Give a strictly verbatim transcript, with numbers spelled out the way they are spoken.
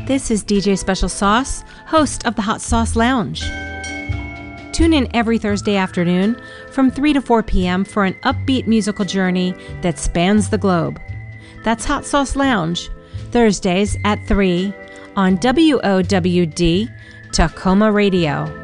This is D J Special Sauce, host of the Hot Sauce Lounge. Tune in every Thursday afternoon from three to four p.m. for an upbeat musical journey that spans the globe. That's Hot Sauce Lounge, Thursdays at three on W O W D Tacoma Radio.